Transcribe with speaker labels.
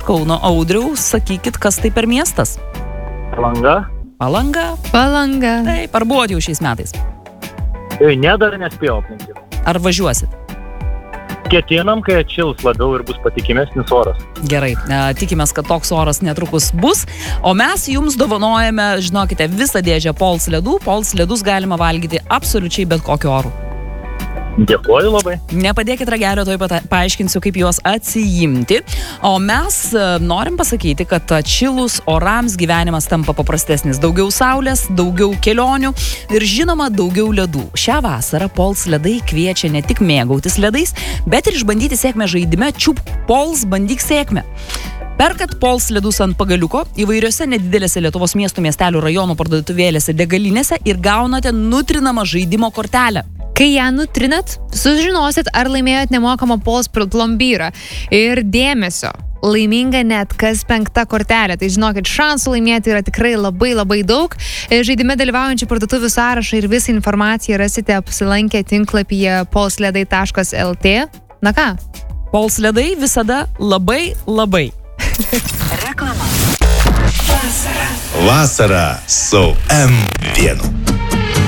Speaker 1: Kauno. Audriau, sakykit, kas tai per miestas?
Speaker 2: Palanga.
Speaker 3: Palanga.
Speaker 1: Taip, ar buvot jau šiais metais?
Speaker 2: Ne, dar nespėjau aplinkti.
Speaker 1: Ar važiuosit?
Speaker 2: Ketinam, kai atšils labiau ir bus patikimesnis oras.
Speaker 1: Gerai, tikimės, kad toks oras netrukus bus, o mes jums dovanojame, žinokite, visą dėžę Pols ledų. Pols ledus galima valgyti absoliučiai bet kokiu oru.
Speaker 2: Dėkuoju labai.
Speaker 1: Nepadėkit ragelio, tuoj pat paaiškinsiu, kaip juos atsiimti. O mes norim pasakyti, kad atšilus orams gyvenimas tampa paprastesnis. Daugiau saulės, daugiau kelionių ir žinoma daugiau ledų. Šią vasarą Pols ledai kviečia ne tik mėgautis ledais, bet ir išbandyti sėkmę žaidime Čiup Pols bandyk sėkmę. Perkat Pols ledus ant pagaliuko įvairiose nedidelėse Lietuvos miestų, miestelių, rajonų parduotuvėlėse, degalinėse ir gaunate nutrinamą žaidimo kortelę.
Speaker 3: Kai ją nutrinat, sužinosit, ar laimėjot nemokamą Pols plombyrą. Ir dėmesio, laiminga net kas 5 kortelė. Tai žinokit, šansų laimėti yra tikrai labai labai daug. Žaidime dalyvaujančių parduotuvių sąrašą ir visą informaciją rasite apsilankę tinklapyje polsledai.lt. Na ką?
Speaker 1: Pols ledai visada labai labai.
Speaker 4: Vasara su M1.